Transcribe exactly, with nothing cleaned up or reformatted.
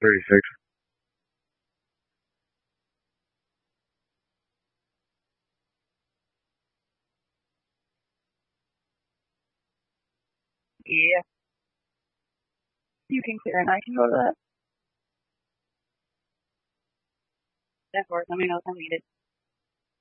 thirty-six. Yeah. You can clear and I can go to that. That works. Let me know if I need it.